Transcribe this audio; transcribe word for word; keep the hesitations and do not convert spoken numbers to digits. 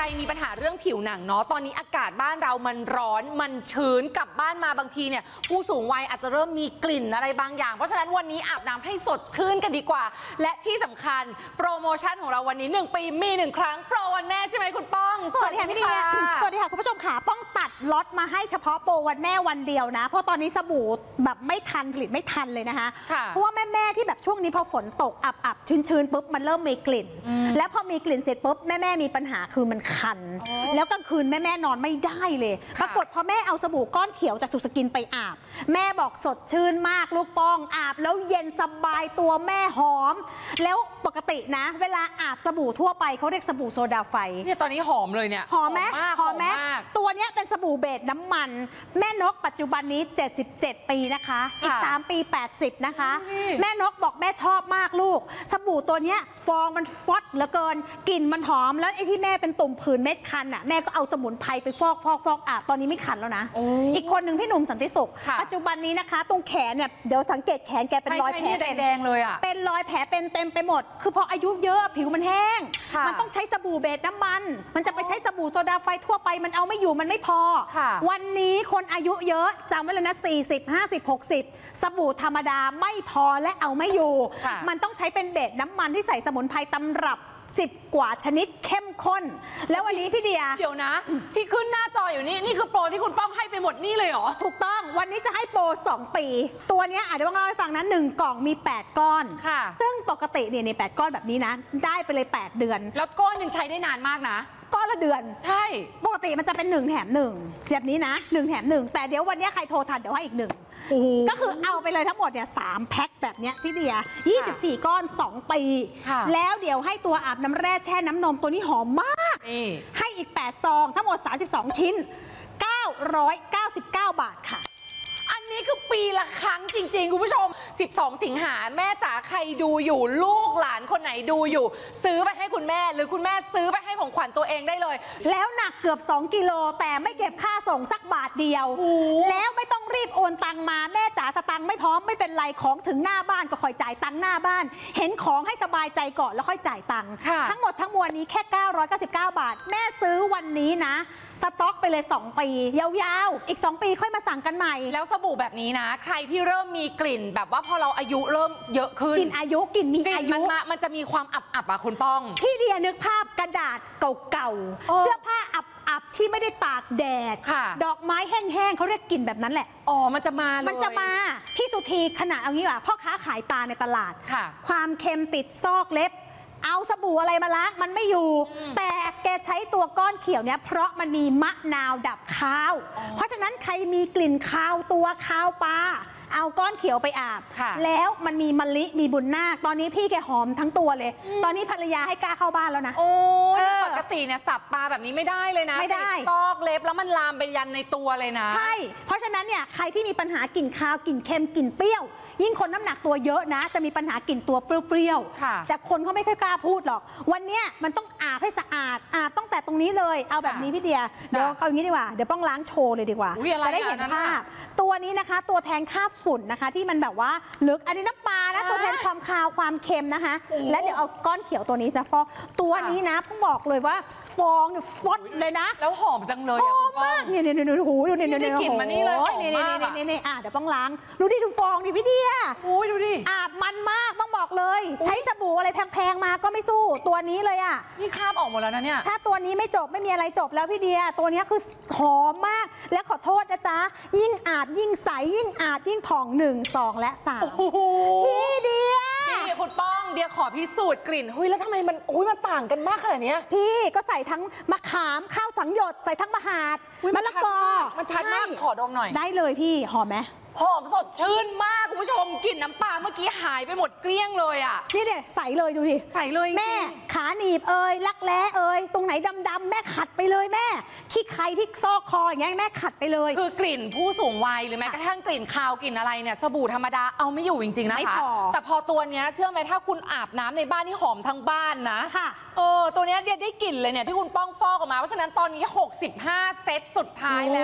มีปัญหาเรื่องผิวหนังเนาะตอนนี้อากาศบ้านเรามันร้อนมันชื้นกลับบ้านมาบางทีเนี่ยผู้สูงวัยอาจจะเริ่มมีกลิ่นอะไรบางอย่างเพราะฉะนั้นวันนี้อาบน้ำให้สดชื่นกันดีกว่าและที่สำคัญโปรโมชั่นของเราวันนี้หนึ่งปีมีหนึ่งครั้งโปรวันแม่ใช่ไหมคุณป้องสวัสดีค่ะพี่เดียสวัสดีค่ะคุณผู้ชมค่ะป้องตัดล็อตมาให้เฉพาะโปรวันแม่วันเดียวนะเพราะตอนนี้สบู่แบบไม่ทันผลิตไม่ทันเลยนะคะเพราะว่าแม่ๆที่แบบช่วงนี้พอฝนตกอับๆชื้นๆปุ๊บมันเริ่มมีกลิ่นแล้วพอมีกลิ่นเสร็จปุ๊บแม่ๆมีปัญหาคือมันคันแล้วกลางคืนแม่ๆนอนไม่ได้เลยปรากฏพอแม่เอาสบู่ก้อนเขียวจากสุสกินไปอาบแม่บอกสดชื่นมากลูกป้องอาบแล้วเย็นสบายตัวแม่หอมแล้วปกตินะเวลาอาบสบู่ทั่วไปเขาเรียกสบู่โซดาไฟเนี่ยตอนนี้หอมเลยเนี่ยหอมไหมหอมไหมตัวนี้เป็นสบู่เบสน้ำมันแม่นกปัจจุบันนี้เจ็ดสิบเจ็ดปีนะคะอีกสามปีแปดสิบนะคะแม่นกบอกแม่ชอบมากลูกสบู่ตัวนี้ฟองมันฟอดเหลือเกินกลิ่นมันหอมแล้วไอ้ที่แม่เป็นตุ่มผื่นเม็ดคันอ่ะแม่ก็เอาสมุนไพรไปฟอกฟอกฟอกอาบตอนนี้ไม่คันแล้วนะอีกคนหนึ่งพี่หนุ่มสันติสุขปัจจุบันนี้นะคะตรงแขนเนี่ยเดี๋ยวสังเกตแขนแกเป็นรอยแผลแดงเลยอ่ะเป็นรอยแผลเป็นเต็มไปหมดคือพออายุเยอะผิวมันแห้งมันต้องใช้สบู่เบสน้ำมันมันจะไปใช้สบู่โซดาไฟทั่วไปมันเอาไม่อยู่มันไม่พอวันนี้คนอายุเยอะจำไว้เลยนะสี่สิบ ห้าสิบ หกสิบสบู่ธรรมดาไม่พอและเอาไม่อยู่มันต้องใช้เป็นเบสน้ำมันที่ใส่สมุนไพรตำรับสิบกว่าชนิดเข้มข้นแล้ววันนี้พี่เดียเดี๋ยวนะที่ขึ้นหน้าจออยู่นี่นี่คือโปรที่คุณป้องให้ไปหมดนี่เลยเหรอถูกต้องวันนี้จะให้โปรสองปีตัวนี้อาจจะต้องเล่าให้ฟังนะหนึ่งกล่องมีแปดก้อนค่ะซึ่งปกติเนี่ยในแปดก้อนแบบนี้นะได้ไปเลยแปดเดือนแล้วก้อนหนึ่งใช้ได้นานมากนะก้อนละเดือนใช่ปกติมันจะเป็นหนึ่งแถมหนึ่งแบบนี้นะหนึ่งแถมหนึ่งแต่เดี๋ยววันนี้ใครโทรทันเดี๋ยวให้อีกหนึ่งก็คือเอาไปเลยทั้งหมดเนี่ยสามแพ็คแบบนี้พี่เดียยี่สิบสี่ก้อนสองปีแล้วเดี๋ยวให้ตัวอาบน้ำแร่แช่น้ำนมตัวนี้หอมมากให้อีกแปดซองทั้งหมดสามสิบสองชิ้นเก้าร้อยเก้าสิบเก้าบาทค่ะอันนี้คือปีละครั้งจริงๆคุณผู้ชมสิบสองสิงหาแม่จ๋าใครดูอยู่ลูกหลานคนไหนดูอยู่ซื้อไปให้คุณแม่หรือคุณแม่ซื้อไปให้ของขวัญตัวเองได้เลยแล้วหนักเกือบสองกิโลแต่ไม่เก็บค่าส่งสักบาทเดียวแล้วไม่ต้องรีบโอนตังมาแม่จ๋าสตังค์ไม่พร้อมไม่เป็นไรของถึงหน้าบ้านก็คอยจ่ายตังค์หน้าบ้านเห็นของให้สบายใจก่อนแล้วค่อยจ่ายตังค์ทั้งหมดทั้งมวลนี้แค่เก้าร้อยเก้าสิบเก้าบาทแม่ซื้อวันนี้นะสต็อกไปเลยสองปียาวๆอีกสองปีค่อยมาสั่งกันใหม่แล้วสบู่แบบนี้นะใครที่เริ่มมีกลิ่นแบบว่าพอเราอายุเริ่มเยอะขึ้นกลิ่นอายุกลิ่นมีอายุมันมันจะมีความอับๆอ่ะคุณป้องพี่เดียนึกภาพกระดาษเก่าๆเสื้อผ้าอับๆที่ไม่ได้ตากแดดดอกไม้แห้งๆเขาเรียกกลิ่นแบบนั้นแหละอ๋อมันจะมาเลยมันจะมาพี่สุธีขนาดเอางี้ว่ะพ่อค้าขายปลาในตลาดความเค็มติดซอกเล็บเอาสบู่อะไรมาล้างมันไม่อยู่แต่แกใช้ตัวก้อนเขียวเนี้ยเพราะมันมีมะนาวดับคาวเพราะฉะนั้นใครมีกลิ่นคาวตัวคาวปลาเอาก้อนเขียวไปอาบแล้วมันมีมะลิมีบุญนาคตอนนี้พี่แกหอมทั้งตัวเลยตอนนี้ภรรยาให้กล้าเข้าบ้านแล้วนะโอ้ปกติเนี่ยสับปลาแบบนี้ไม่ได้เลยนะไม่ได้ซอกเล็บแล้วมันลามไปยันในตัวเลยนะใช่เพราะฉะนั้นเนี่ยใครที่มีปัญหากลิ่นคาวกลิ่นเค็มกลิ่นเปรี้ยวยิ่งคนน้ำหนักตัวเยอะนะจะมีปัญหากลิ่นตัวเปรี้ยวๆแต่คนเขาไม่ค่อยกล้าพูดหรอกวันนี้มันต้องอาบให้สะอาดอาบตั้งแต่ตรงนี้เลยเอาแบบนี้พี่เดียเดี๋ยวเขาอย่างนี้ดีกว่าเดี๋ยวป้องล้างโชว์เลยดีกว่าจะได้เห็นภาพตัวนี้นะคะตัวแทนค่าฝุ่นนะคะที่มันแบบว่าลึกอันนี้น้ำปลานะตัวแทนความคาวความเค็มนะคะและเดี๋ยวเอาก้อนเขียวตัวนี้นะฟอกตัวนี้นะต้องบอกเลยว่าฟองเนี่ยฟอดเลยนะแล้วหอมจังเลยหอมมากเนี่ยเนี่ยเนี่ยหูดูเนี่ยเนี่ยกลิ่นมานี่เลยเนี่ยเนี่ยเนี่ยเนี่ยอ่ะเดี๋ยวป้องล้างดูดิดูฟองดิพี่เดียอุ้ยดูดิอาบมันมากต้องบอกเลยใช้สบู่อะไรแพงๆมาก็ไม่สู้ตัวนี้เลยอ่ะนี่คราบออกหมดแล้วนะเนี่ยถ้าตัวนี้ไม่จบไม่มีอะไรจบแล้วพี่เดียตัวนี้คือหอมมากและขอโทษนะจ๊ะยิ่งอาบยิ่งใสยิ่งอาบยิ่งผ่องหนึ่งสองและสามพี่เดียพี่คุณป้องเดียขอพิสูจน์กลิ่นเฮ้ยแล้วทำไมมันอุ้ยมันต่างกันมากขนาดนี้พี่ก็ใส่ทั้งมะขามข้าวสังหยดใส่ทั้งมะหาดมะละกอมันชัดมากขอดมหน่อยได้เลยพี่หอมไหมหอมสดชื่นมากคุณผู้ชมกลิ่นน้ำปลาเมื่อกี้หายไปหมดเกลี้ยงเลยอ่ะนี่เนี่ยใสเลยดูดิใสเลยแม่ขาหนีบเอ่ยรักแร้เอ่ยตรงไหนดำๆแม่ขัดไปเลยแม่ขี้ใครที่ซอกคออย่างเงี้ยแม่ขัดไปเลยคือกลิ่นผู้สูงวัยหรือแม้กระทั่งกลิ่นคาวกลิ่นอะไรเนี่ยสบู่ธรรมดาเอาไม่อยู่จริงๆนะคะแต่พอตัวเนี้ยเชื่อไหมถ้าคุณอาบน้ำในบ้านนี่หอมทั้งบ้านนะค่ะเออตัวเนี้ยเดียได้กลิ่นเลยเนี่ยที่คุณป้องฟอกออกมาเพราะฉะนั้นตอนนี้หกสิบห้าเซตสุดท้ายแล้ว